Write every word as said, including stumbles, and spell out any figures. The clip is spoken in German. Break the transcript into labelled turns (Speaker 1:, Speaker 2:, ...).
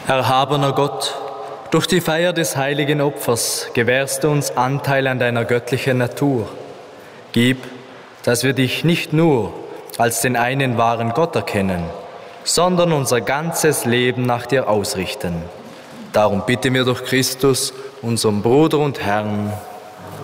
Speaker 1: Erhabener Gott, durch die Feier des heiligen Opfers gewährst du uns Anteil an deiner göttlichen Natur. Gib, dass wir dich nicht nur als den einen wahren Gott erkennen, sondern unser ganzes Leben nach dir ausrichten. Darum bitten wir durch Christus, unseren Bruder und Herrn.